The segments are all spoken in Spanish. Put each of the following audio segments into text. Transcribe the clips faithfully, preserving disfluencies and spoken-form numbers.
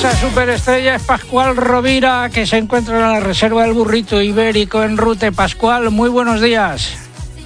Esa superestrella es Pascual Rovira, que se encuentra en la reserva del Burrito Ibérico en Rute. Pascual, muy buenos días.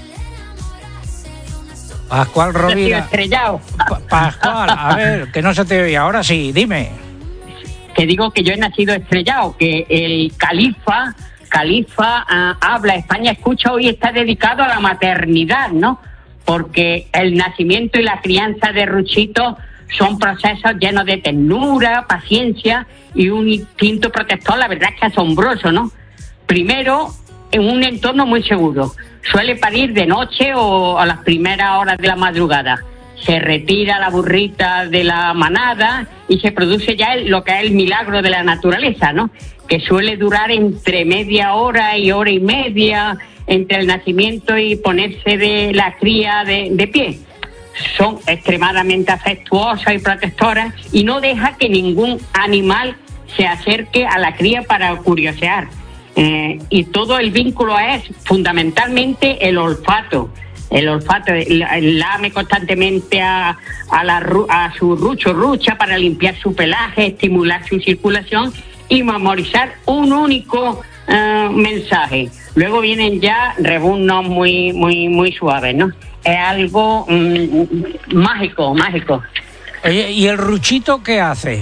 Pascual Rovira. Estrellado. Pa- Pascual, a ver, que no se te oye. Ahora sí, dime. Que digo que yo he nacido estrellado, que el califa, califa uh, habla, España escucha, hoy está dedicado a la maternidad, ¿no? Porque el nacimiento y la crianza de Ruchito son procesos llenos de ternura, paciencia y un instinto protector, la verdad es que asombroso, ¿no? Primero, en un entorno muy seguro. Suele parir de noche o a las primeras horas de la madrugada. Se retira la burrita de la manada y se produce ya el, lo que es el milagro de la naturaleza, ¿no? Que suele durar entre media hora y hora y media entre el nacimiento y ponerse de la cría de, de pie. Son extremadamente afectuosas y protectoras y no deja que ningún animal se acerque a la cría para curiosear. Eh, y todo el vínculo es fundamentalmente el olfato. El olfato, lame constantemente a, a, la, a su rucho rucha para limpiar su pelaje, estimular su circulación y memorizar un único uh, mensaje. Luego vienen ya rebuznos muy, muy, muy suaves, ¿no? Es algo um, mágico, mágico. Oye, ¿y el Ruchito qué hace?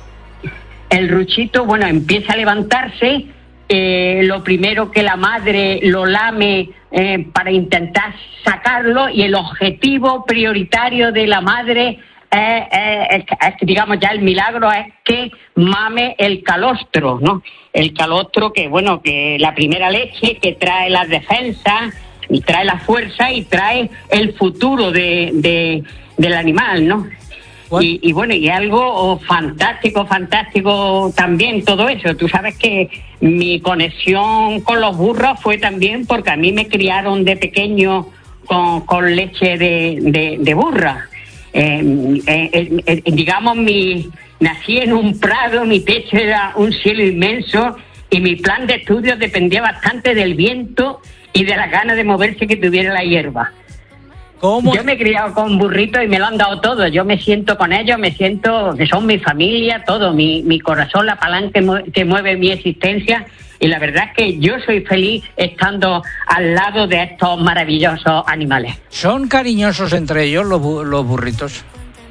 El Ruchito, bueno, empieza a levantarse. Eh, lo primero que la madre lo lame eh, para intentar sacarlo, y el objetivo prioritario de la madre es, es, es, digamos, ya el milagro es que mame el calostro, ¿no? El calostro que, bueno, que la primera leche que trae las defensas y trae la fuerza y trae el futuro de, de del animal, ¿no? Y, y bueno, y algo fantástico, fantástico también todo eso. Tú sabes que mi conexión con los burros fue también porque a mí me criaron de pequeño con, con leche de, de, de burra. Eh, eh, eh, digamos, mi nací en un prado, mi techo era un cielo inmenso y mi plan de estudios dependía bastante del viento y de las ganas de moverse que tuviera la hierba. ¿Cómo? Yo me he criado con burritos y me lo han dado todo. Yo me siento con ellos, me siento que son mi familia, todo, mi, mi corazón, la palanca que mueve mi existencia. Y la verdad es que yo soy feliz estando al lado de estos maravillosos animales. ¿Son cariñosos entre ellos los, bu- los burritos?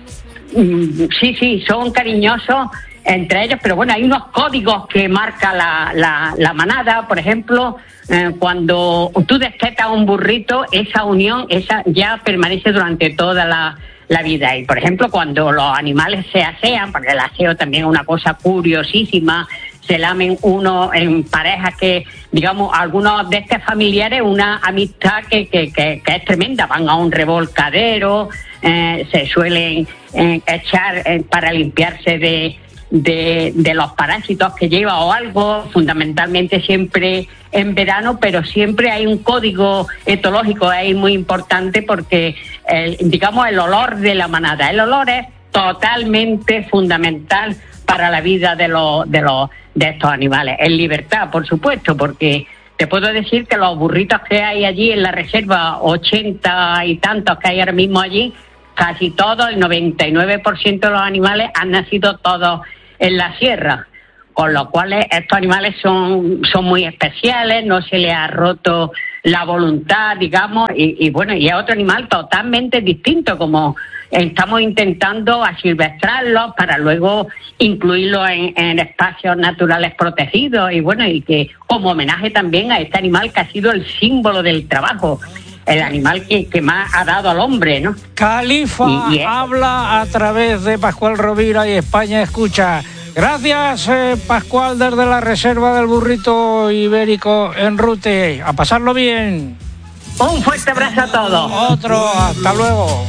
Mm, sí, sí, son cariñosos entre ellos, pero bueno, hay unos códigos que marca la, la, la manada. Por ejemplo, eh, cuando tú destetas a un burrito, esa unión esa ya permanece durante toda la, la vida. Y por ejemplo, cuando los animales se asean, porque el aseo también es una cosa curiosísima, se lamen uno en parejas que, digamos, algunos de estos familiares, una amistad que, que, que, que es tremenda, van a un revolcadero, eh, se suelen eh, echar eh, para limpiarse de De, de los parásitos que lleva o algo, fundamentalmente siempre en verano, pero siempre hay un código etológico ahí muy importante porque, el, digamos, el olor de la manada, el olor es totalmente fundamental para la vida de los de los de estos animales. En libertad, por supuesto, porque te puedo decir que los burritos que hay allí en la reserva, ochenta y tantos que hay ahora mismo allí, casi todos, el noventa y nueve por ciento de los animales han nacido todos en la sierra, con lo cual estos animales son, son muy especiales, no se les ha roto la voluntad, digamos, y, y bueno, y es otro animal totalmente distinto, como estamos intentando asilvestrarlos para luego incluirlos en, en espacios naturales protegidos, y bueno, y que como homenaje también a este animal que ha sido el símbolo del trabajo, el animal que, que más ha dado al hombre, ¿no? Califa y, y habla a través de Pascual Rovira y España escucha. Gracias, eh, Pascual, desde la reserva del Burrito Ibérico en Rute. A pasarlo bien. Un fuerte abrazo a todos. Otro, hasta luego.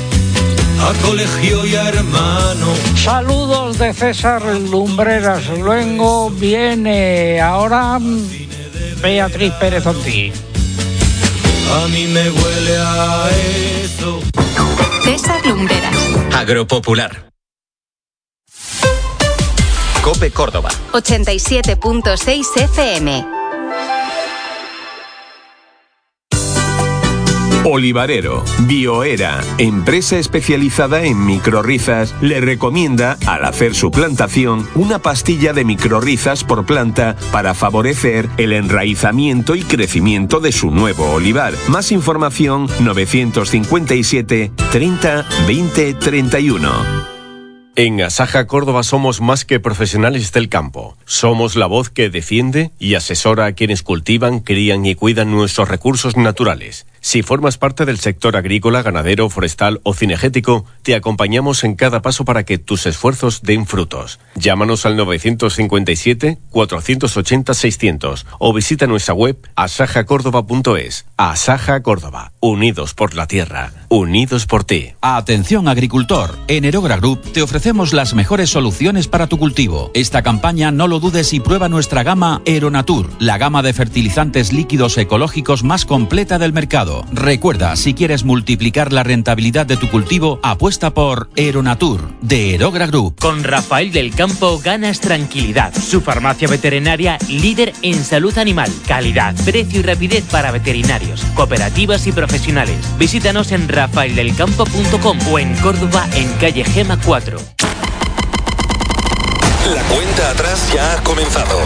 A colegio y a hermano. Saludos de César Lumbreras. Luego viene ahora Beatriz Pérez Ortiz. A mí me huele a eso. César Lumbreras. Agropopular. COPE Córdoba. ochenta y siete punto seis F M. Olivarero, Bioera, empresa especializada en microrrizas, le recomienda, al hacer su plantación, una pastilla de microrrizas por planta para favorecer el enraizamiento y crecimiento de su nuevo olivar. Más información novecientos cincuenta y siete treinta veinte treinta y uno. En Asaja Córdoba somos más que profesionales del campo. Somos la voz que defiende y asesora a quienes cultivan, crían y cuidan nuestros recursos naturales. Si formas parte del sector agrícola, ganadero, forestal o cinegético, te acompañamos en cada paso para que tus esfuerzos den frutos. Llámanos al novecientos cincuenta y siete cuatrocientos ochenta seiscientos o visita nuestra web asaja córdoba punto es. Asaja Córdoba, unidos por la tierra, unidos por ti. Atención agricultor, en Erogra Group te ofrecemos las mejores soluciones para tu cultivo. Esta campaña no lo dudes y prueba nuestra gama Aeronatur, la gama de fertilizantes líquidos ecológicos más completa del mercado. Recuerda, si quieres multiplicar la rentabilidad de tu cultivo, apuesta por Aeronatur, de Erogra Group. Con Rafael del Campo ganas tranquilidad. Su farmacia veterinaria líder en salud animal, calidad, precio y rapidez para veterinarios, cooperativas y profesionales. Visítanos en rafael del campo punto com o en Córdoba en calle Gema cuatro. La cuenta atrás ya ha comenzado.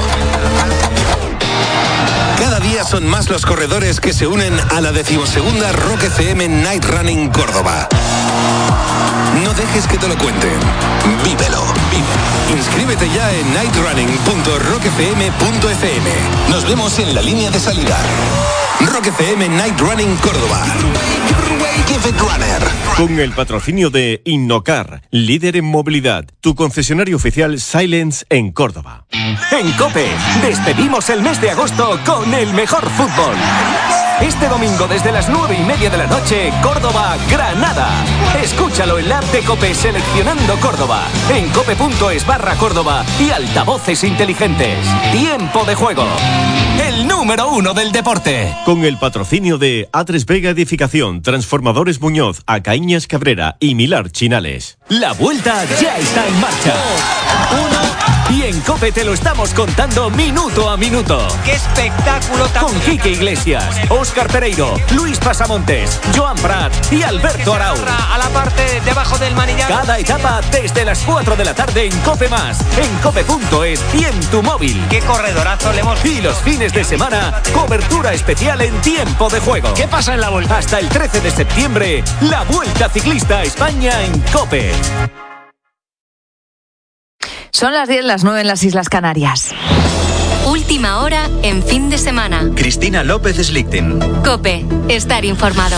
Cada día son más los corredores que se unen a la decimosegunda Rock F M Night Running Córdoba. No dejes que te lo cuenten. Vívelo. Vive. Inscríbete ya en night running punto rock f m punto f m. Nos vemos en la línea de salida. Rock F M Night Running Córdoba. Give it runner. Con el patrocinio de Innocar, líder en movilidad, tu concesionario oficial Silence en Córdoba. En COPE, despedimos el mes de agosto con el mejor fútbol. Este domingo desde las nueve y media de la noche, Córdoba-Granada. Escúchalo en la app de COPE seleccionando Córdoba, en cope.es barra Córdoba y altavoces inteligentes. Tiempo de juego. El número uno del deporte. Con el patrocinio de A tres Vega Edificación, Transformadores Muñoz, Acaíñas Cabrera y Milar Chinales. La vuelta ya está en marcha. Uno. Y en COPE te lo estamos contando minuto a minuto. ¡Qué espectáculo tan Con Quique Iglesias, Óscar Pereiro, Luis Pasamontes, Joan Prat y Alberto Arau. A la parte debajo del manillar. Cada etapa desde las cuatro de la tarde en COPE Más, en cope.es y en tu móvil. ¡Qué corredorazo le hemos! Y los fines de semana, cobertura especial en tiempo de juego. ¿Qué pasa en la vuelta? Hasta el trece de septiembre, la Vuelta Ciclista a España en COPE. Son las diez, las nueve en las Islas Canarias. Última hora en fin de semana. Cristina López Slichting. COPE, estar informado.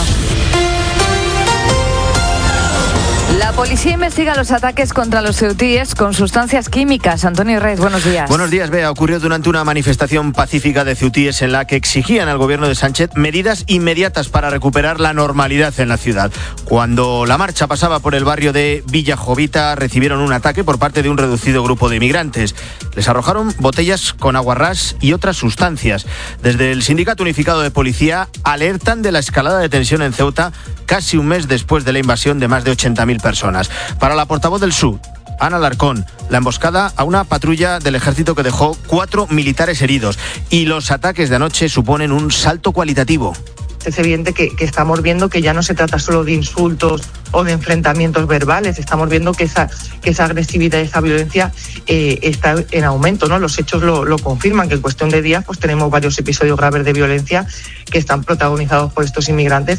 La policía investiga los ataques contra los ceutíes con sustancias químicas. Antonio Reyes, buenos días. Buenos días, Bea. Ocurrió durante una manifestación pacífica de ceutíes en la que exigían al gobierno de Sánchez medidas inmediatas para recuperar la normalidad en la ciudad. Cuando la marcha pasaba por el barrio de Villajovita, recibieron un ataque por parte de un reducido grupo de inmigrantes. Les arrojaron botellas con aguarrás y otras sustancias. Desde el Sindicato Unificado de Policía alertan de la escalada de tensión en Ceuta casi un mes después de la invasión de más de ochenta mil personas. Para la portavoz del S U, Ana Alarcón, la emboscada a una patrulla del ejército que dejó cuatro militares heridos y los ataques de anoche suponen un salto cualitativo. Es evidente que, que estamos viendo que ya no se trata solo de insultos o de enfrentamientos verbales, estamos viendo que esa, que esa agresividad, esa violencia eh, está en aumento, ¿no? Los hechos lo, lo confirman, que en cuestión de días pues tenemos varios episodios graves de violencia que están protagonizados por estos inmigrantes